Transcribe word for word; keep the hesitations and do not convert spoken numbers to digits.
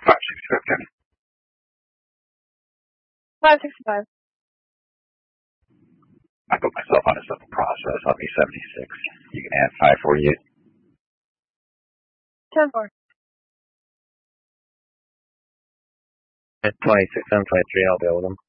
five sixty-five, Kevin. five sixty-five. I put myself on a simple process. I'll be seventy-six. You can add five forty-eight. ten four. At twenty-six, I'm twenty-three, I'll be with them.